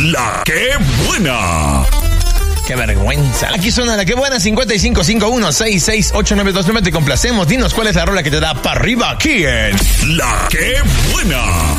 La Que Buena. ¡Qué vergüenza! Aquí suena La Que Buena, 5551668929. Te complacemos. Dinos cuál es la rola que te da para arriba aquí en La Que Buena.